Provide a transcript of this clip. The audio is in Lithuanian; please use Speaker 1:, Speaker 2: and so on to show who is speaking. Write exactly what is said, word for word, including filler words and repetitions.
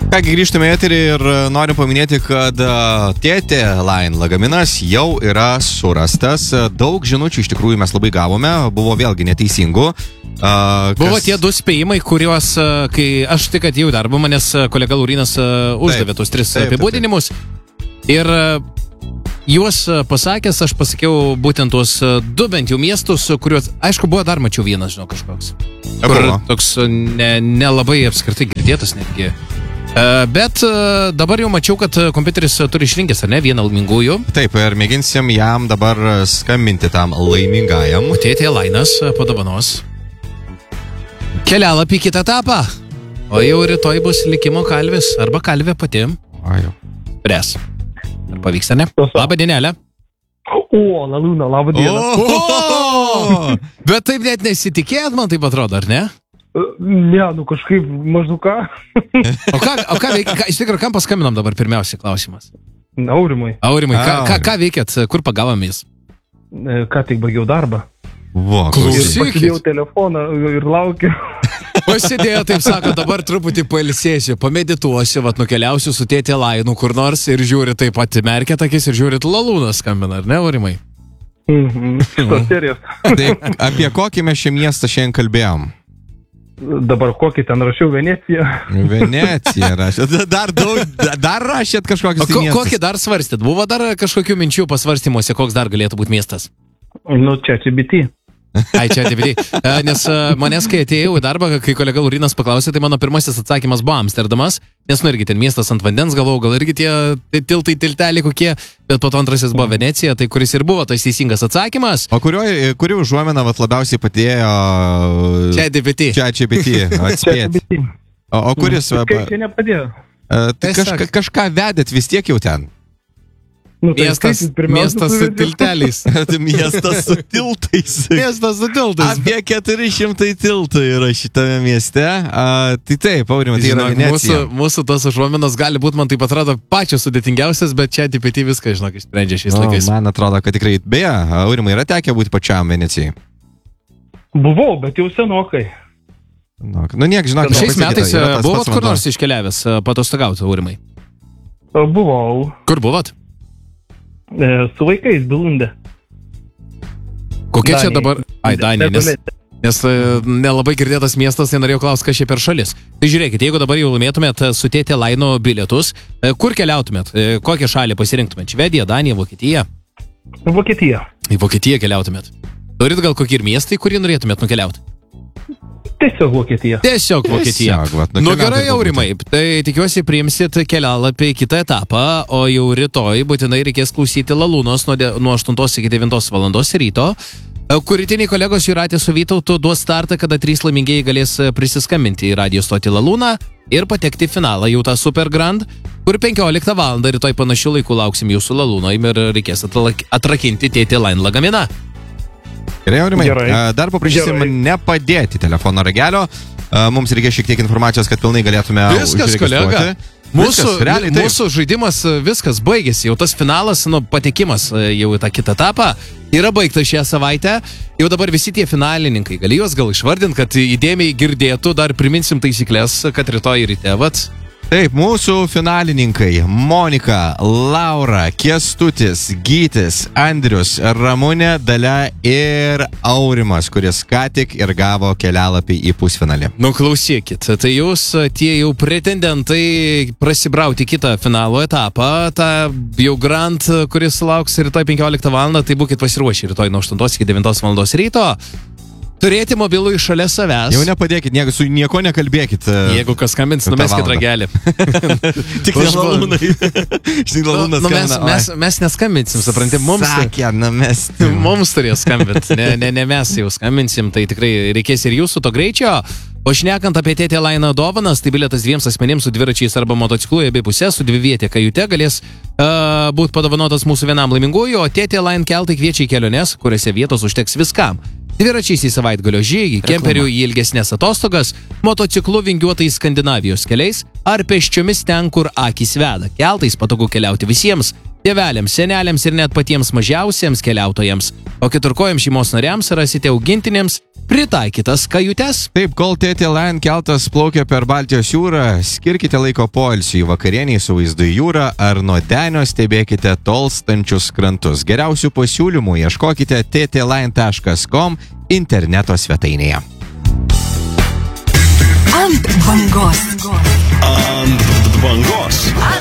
Speaker 1: Kągi, grįžtame į eterį ir noriu paminėti, kad Tėtė Line lagaminas jau yra surastas. Daug žinučių iš tikrųjų mes labai gavome, buvo vėlgi neteisingų. Uh, kas...
Speaker 2: Buvo tie du spėjimai, kuriuos, kai aš tik atėjau į darbą, manęs kolega Laurinas uždavė tos tris taip, apibūdinimus. Ir juos pasakęs, aš pasakiau būtent tuos du bent jau miestus, kuriuos, aišku, buvo dar mačiau vienas, žinau, kažkoks. Kur toks nelabai ne apskritai girdėtas netgi. Bet dabar jau mačiau, kad kompiuteris turi išrinkęs, ar ne, vieną laimingųjų.
Speaker 1: Taip, ir mėginsim jam dabar skambinti tam laimingajam.
Speaker 2: Tėtė Lainas padovanos kelialapį kitą etapą. O jau rytoj bus likimo kalvis arba kalvė pati.
Speaker 1: Ajo.
Speaker 2: Pres. Ar pavyks, ar ne? Labą dienelę.
Speaker 3: O, Lalūna, labą dieną.
Speaker 2: O! Bet taip net nesitikėjot, man taip atrodo, ar ne?
Speaker 3: Ne, nu kažkaip maždaug ką.
Speaker 2: O ką, o ką veikia? Iš tikrųjų, kam paskambinam dabar pirmiausia klausimas?
Speaker 3: Aurimai.
Speaker 2: Aurimai, ką, ką, ką veikėt? Kur pagavom jis?
Speaker 3: Ką tik baigiau darbą.
Speaker 1: Vo,
Speaker 2: klausykit.
Speaker 3: Ir pasidėjau telefoną ir laukiu.
Speaker 2: Pasidėjo, taip sako, dabar truputį pailsėsiu, pamedituosiu, vat nukeliausiu su Tėtė Lainu kur nors ir žiūri taip pat, merkėt akis ir žiūrit, Lalūnas skambina, ar ne, Aurimai?
Speaker 3: Mhm, šitos serijos.
Speaker 1: Tai apie kokį mes šią miestą šiandien kalbėjom?
Speaker 3: Dabar kokį ten rašiau, Venecija.
Speaker 1: Venecija rašėt. Dar, daug, dar rašėt kažkokius
Speaker 2: ko, miestus. Kokį dar svarstėt? Buvo dar kažkokių minčių pasvarstymuose, koks dar galėtų būti miestas?
Speaker 3: Nu, čia G P T.
Speaker 2: Ai, čia G P T. Nes manęs, kai atėjau į darbą, kai kolega Laurinas paklausė, tai mano pirmasis atsakymas buvo Amsterdamas. Nes, nu, irgi ten miestas ant vandens, galvojau, gal irgi tie tiltai, tilteliai kokie. Bet po to antrasis buvo Venecija, tai kuris ir buvo tas teisingas atsakymas.
Speaker 1: O kurio, kuri užuomena vat labiausiai padėjo...
Speaker 2: Čia G P T.
Speaker 1: Čia G P T, atspėt. O, o kuris...
Speaker 3: Kaip čia nepadėjo?
Speaker 1: Tai kažka, kažką vedėt vis tiek jau ten.
Speaker 3: Nu, tai
Speaker 2: miestas, miestas su tilteliais.
Speaker 1: Miestas su tiltais.
Speaker 2: Miestas su tiltais.
Speaker 1: Apie keturi šimtai tiltų yra šitame mieste. A, tai taip, Aurimai, tai yra Venecija.
Speaker 2: Mūsų, mūsų tos užuominos gali būti, man taip atrodo, pačios sudėtingiausias, bet čia G P T viską, žinok, išsprendžia šiais
Speaker 1: no,
Speaker 2: laikais.
Speaker 1: Man atrodo, kad tikrai. Beje, Aurimai, yra tekę būti pačiam Venecijai?
Speaker 3: Buvau, bet jau senokai.
Speaker 1: Nu, nu niek, žinok,
Speaker 2: šiais metais buvot kur nors iškeliavęs patostogauti, Aurimai?
Speaker 3: Buvau.
Speaker 2: Kur buvot?
Speaker 3: Su vaikais, Bilundė.
Speaker 2: Kokia čia dabar... Ai, Danija, nes, nes nelabai girdėtas miestas, tai norėjau klausti, kas čia per šalis. Tai žiūrėkit, jeigu dabar jau laimėtumėt su Tėtė Laino bilietus, kur keliautumėt? Kokią šalį pasirinktumėt? Švediją, Daniją, Vokietiją?
Speaker 3: Vokietiją.
Speaker 2: Į Vokietiją keliautumėt. Turit gal kokį ir miestą, į kurį norėtumėt nukeliauti?
Speaker 3: Tiesiog Vokietija.
Speaker 2: Tiesiog Vokietija.
Speaker 1: Tiesiog, vat,
Speaker 2: nu gerai, Aurimai, tai tikiuosi priimsit kelialapį į kitą etapą, o jau rytoj būtinai reikės klausyti Lalūnos nuo, de, nuo aštuntos iki devintos valandos ryto, kur rytiniai kolegos Jūratė su Vytautu duos startą, kada trys laimingieji galės prisiskambinti į radio stotį Lalūną ir patekti į finalą jau tą Super Grand, kur penkioliktą valandą rytoj panašių laikų lauksim jūsų Lalūno ir reikės atrakinti Tėtė Line lagaminą.
Speaker 1: Gerai, Aurimai,
Speaker 3: Gerai.
Speaker 1: dar paprašysim
Speaker 3: Gerai.
Speaker 1: nepadėti telefono ragelio. Mums reikia šiek tiek informacijos, kad pilnai galėtume
Speaker 2: viskas, kolega. Mūsų, viskas, realiai, mūsų žaidimas viskas baigėsi. Jau tas finalas, nu, patekimas jau į tą kitą etapą yra baigtas šią savaitę. Jau dabar visi tie finalininkai, gali juos gal išvardinti, kad įdėmiai girdėtų, dar priminsim taisyklės, kad rytoj ryte, vat.
Speaker 1: Taip, mūsų finalininkai Monika, Laura, Kęstutis, Gytis, Andrius, Ramunė, Dalia ir Aurimas, kuris ką tik ir gavo kelialapį į pusfinalį.
Speaker 2: Nu klausykit, tai jūs tie jau pretendentai prasibrauti kitą finalo etapą, tą jau Grand, kuris lauks rytoj penkioliktą valandą, tai būkit pasiruošę rytoj nuo aštuntos iki devintos valandos ryto. Turėti mobilų iš šalia savęs.
Speaker 1: Jau nepadėkit, nieko, su nieko nekalbėkit.
Speaker 2: Jeigu kas skambins, numeskit ragelį.
Speaker 1: Tik ne Lalūnai. Tik Lalūnas
Speaker 2: nu, mes, mes, mes neskambinsim, supranti, mums.
Speaker 1: Sakė, numesti.
Speaker 2: Mums turės skambinti, ne, ne, ne mes jau skambinsim, tai tikrai reikės ir jūsų to greičio. O šnekant apie Tėtė Line dovanas, tai bilietas dviems asmenims su dviračiais arba motociklu į abi pusės su dvivietė kajute galės uh, būti padovanotas mūsų vienam laimingųjų, o Tėtė Line keltai kviečia į keliones, kuriuose vietos užteks viskam. Dviračiais į savaitgalio žygį, kemperių į ilgesnės atostogas, motociklu vingiuotais Skandinavijos keliais ar pėsčiomis ten, kur akys veda. Keltais patogu keliauti visiems. Tėveliams, seneliams ir net patiems mažiausiems keliautojams, o keturkojams šeimos nariams rasite augintinėms pritaikytas kajutes.
Speaker 1: Taip, kol T T Line keltas plaukia per Baltijos jūrą, skirkite laiko poilsiui, vakarieniai su vaizdu į jūrą ar nuo denio stebėkite tolstančius krantus. Geriausių pasiūlymų ieškokite t t line taškas com interneto svetainėje.
Speaker 4: Ant bangos.
Speaker 5: Ant bangos.